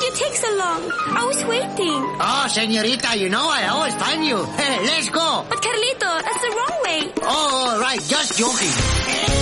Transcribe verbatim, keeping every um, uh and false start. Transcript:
you take so long? I was waiting. Oh, señorita, you know I always find you. Hey, let's go. But Carlito, that's the wrong way. Oh, right, just joking.